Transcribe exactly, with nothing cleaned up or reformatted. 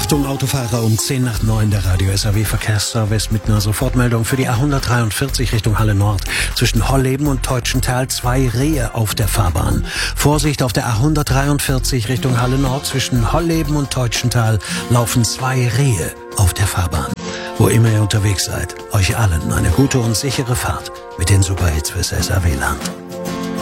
Achtung Autofahrer, um zehn nach neun der Radio S A W Verkehrsservice mit einer Sofortmeldung für die A hundertdreiundvierzig Richtung Halle Nord. Zwischen Holleben und Teutschenthal zwei Rehe auf der Fahrbahn. Vorsicht, auf der A hundertdreiundvierzig Richtung Halle Nord zwischen Holleben und Teutschenthal laufen zwei Rehe auf der Fahrbahn. Wo immer ihr unterwegs seid, euch allen eine gute und sichere Fahrt mit den Superhits fürs S A W-Land.